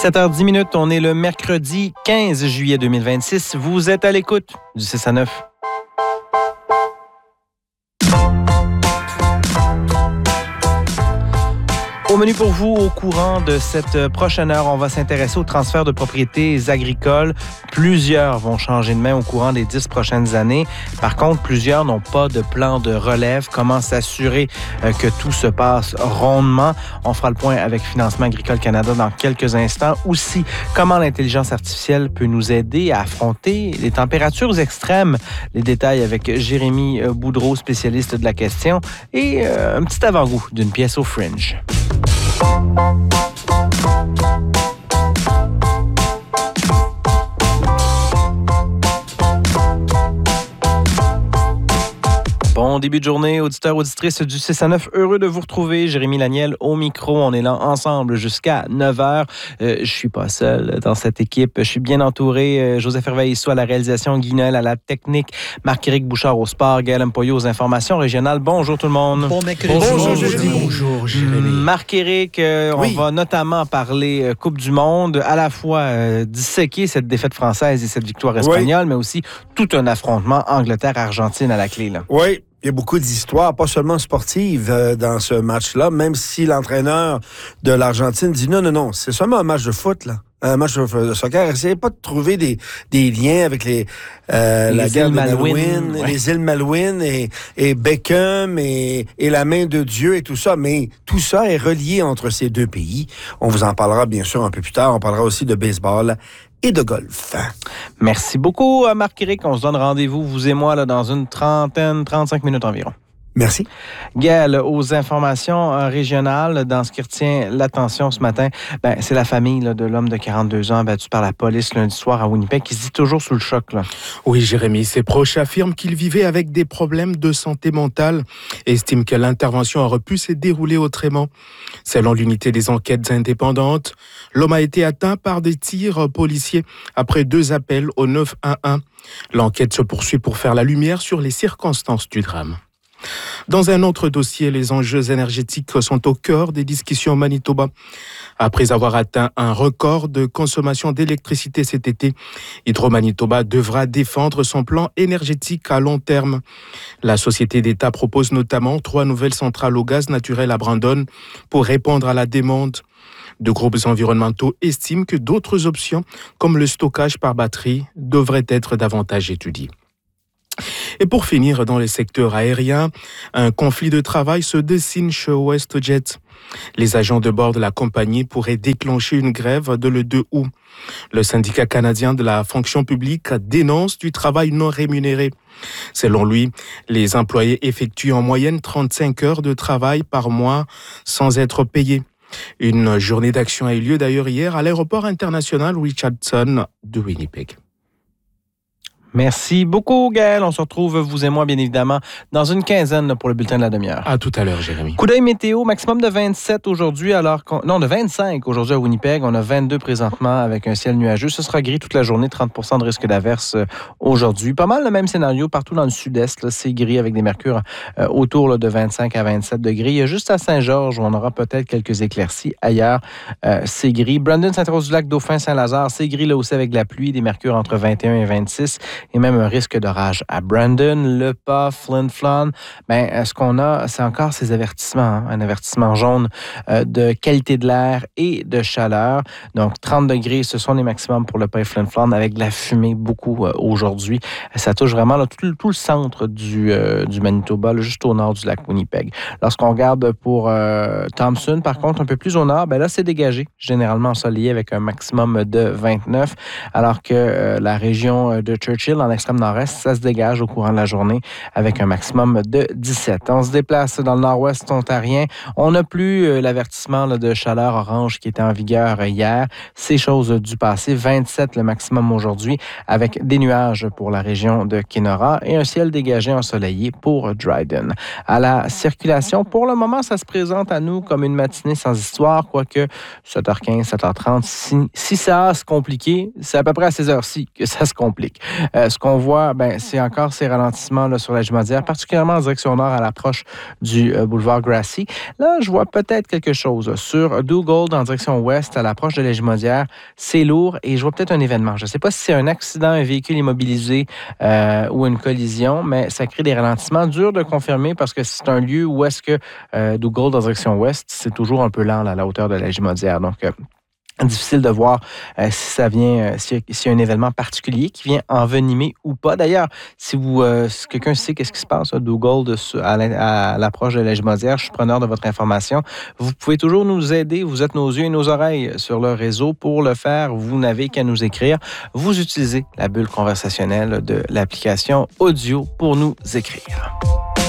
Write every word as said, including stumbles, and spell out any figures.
sept heures dix minutes, on est le mercredi quinze juillet deux mille vingt-six. Vous êtes à l'écoute du six à neuf. Au menu pour vous, au courant de cette prochaine heure, on va s'intéresser au transfert de propriétés agricoles. Plusieurs vont changer de main au courant des dix prochaines années. Par contre, plusieurs n'ont pas de plan de relève. Comment s'assurer que tout se passe rondement? On fera le point avec Financement agricole Canada dans quelques instants. Aussi, comment l'intelligence artificielle peut nous aider à affronter les températures extrêmes. Les détails avec Jérémy Boudreau, spécialiste de la question. Et euh, un petit avant-goût d'une pièce au Fringe. Bon début de journée, auditeurs, auditrices du six à neuf. Heureux de vous retrouver. Jérémy Laniel au micro. On est là ensemble jusqu'à neuf heures. Euh, je suis pas seul dans cette équipe. Je suis bien entouré. Euh, Joseph Herveillissou à la réalisation, Guy Noël à la technique, Marc-Éric Bouchard au sport, Gaël Mpoyo aux informations régionales. Bonjour tout le monde. Bon mercredi. Bonjour, Bonjour, Jérémy. Bonjour, Jérémy. Marc-Éric, euh, oui. on va notamment parler euh, Coupe du Monde, à la fois euh, disséquer cette défaite française et cette victoire espagnole, oui. mais aussi tout un affrontement Angleterre-Argentine à la clé. Là. Oui. Il y a beaucoup d'histoires, pas seulement sportives, euh, dans ce match-là, même si l'entraîneur de l'Argentine dit non, non, non, c'est seulement un match de foot, là. Un match de soccer. Essayez pas de trouver des, des liens avec les, euh, les la guerre de Malouines, Malouine, ouais. les îles Malouines et, et Beckham et, et la main de Dieu et tout ça. Mais tout ça est relié entre ces deux pays. On vous en parlera bien sûr un peu plus tard. On parlera aussi de baseball et de golf. Merci beaucoup, Marc-Éric. On se donne rendez-vous, vous et moi, là, dans une trentaine, trente-cinq minutes environ. Merci. Gaël, aux informations euh, régionales, dans ce qui retient l'attention ce matin, ben, c'est la famille là, de l'homme de quarante-deux ans abattu par la police lundi soir à Winnipeg qui se dit toujours sous le choc. Là. Oui, Jérémy, ses proches affirment qu'il vivait avec des problèmes de santé mentale et estiment que l'intervention aurait pu se dérouler autrement. Selon l'unité des enquêtes indépendantes, l'homme a été atteint par des tirs policiers après deux appels au neuf un un. L'enquête se poursuit pour faire la lumière sur les circonstances du drame. Dans un autre dossier, les enjeux énergétiques sont au cœur des discussions au Manitoba. Après avoir atteint un record de consommation d'électricité cet été, Hydro-Manitoba devra défendre son plan énergétique à long terme. La société d'État propose notamment trois nouvelles centrales au gaz naturel à Brandon pour répondre à la demande. De groupes environnementaux estiment que d'autres options, comme le stockage par batterie, devraient être davantage étudiées. Et pour finir, dans les secteurs aériens, un conflit de travail se dessine chez WestJet. Les agents de bord de la compagnie pourraient déclencher une grève dès le deux août. Le syndicat canadien de la fonction publique dénonce du travail non rémunéré. Selon lui, les employés effectuent en moyenne trente-cinq heures de travail par mois sans être payés. Une journée d'action a eu lieu d'ailleurs hier à l'aéroport international Richardson de Winnipeg. Merci beaucoup, Gaël. On se retrouve, vous et moi, bien évidemment, dans une quinzaine pour le bulletin de la demi-heure. À tout à l'heure, Jérémy. Coup d'œil météo, maximum de vingt-sept aujourd'hui, alors qu'on... Non, de vingt-cinq aujourd'hui à Winnipeg. On a vingt-deux présentement avec un ciel nuageux. Ce sera gris toute la journée, trente pour cent de risque d'averse aujourd'hui. Pas mal le même scénario partout dans le sud-est. Là, c'est gris avec des mercures euh, autour là, de vingt-cinq à vingt-sept degrés. Il y a juste à Saint-Georges où on aura peut-être quelques éclaircies. Ailleurs, euh, c'est gris. Brandon, Sainte-Rose-du-Lac, Dauphin, Saint-Lazare, c'est gris là aussi avec de la pluie, des mercures entre vingt et un et vingt-six. Et même un risque d'orage à Brandon, Le Pas, Flin Flon. Ben, ce qu'on a, c'est encore ces avertissements, hein, un avertissement jaune euh, de qualité de l'air et de chaleur. Donc, trente degrés, ce sont les maximums pour Le Pas et Flin Flon, avec de la fumée beaucoup euh, aujourd'hui. Ça touche vraiment là, tout, tout le centre du, euh, du Manitoba, là, juste au nord du lac Winnipeg. Lorsqu'on regarde pour euh, Thompson, par contre, un peu plus au nord, ben là, c'est dégagé, généralement ensoleillé avec un maximum de vingt-neuf, alors que euh, la région de Churchill, en extrême nord-est, ça se dégage au courant de la journée avec un maximum de dix-sept. On se déplace dans le nord-ouest ontarien. On n'a plus euh, l'avertissement là, de chaleur orange qui était en vigueur euh, hier. C'est chose du passé. vingt-sept le maximum aujourd'hui avec des nuages pour la région de Kenora et un ciel dégagé ensoleillé pour Dryden. À la circulation, pour le moment, ça se présente à nous comme une matinée sans histoire, quoique sept heures quinze, sept heures trente, si, si ça se complique, c'est à peu près à ces heures-ci que ça se complique. Euh, Euh, ce qu'on voit, ben, c'est encore ces ralentissements là, sur la Jumadière, particulièrement en direction nord à l'approche du euh, boulevard Grassi. Là, je vois peut-être quelque chose. Sur Duggold en direction ouest à l'approche de la Jumadière, c'est lourd et je vois peut-être un événement. Je ne sais pas si c'est un accident, un véhicule immobilisé euh, ou une collision, mais ça crée des ralentissements. Dur de confirmer parce que c'est un lieu où est-ce que euh, Duggold en direction ouest, c'est toujours un peu lent là, à la hauteur de la Jumadière. Donc, euh, difficile de voir euh, si ça vient, euh, s'il y, a, s'il y a un événement particulier qui vient envenimer ou pas. D'ailleurs, si vous, euh, si quelqu'un sait qu'est-ce qui se passe à Duggold à, à l'approche de la Jumadière, je suis preneur de votre information. Vous pouvez toujours nous aider. Vous êtes nos yeux et nos oreilles sur le réseau. Pour le faire, vous n'avez qu'à nous écrire. Vous utilisez la bulle conversationnelle de l'application audio pour nous écrire.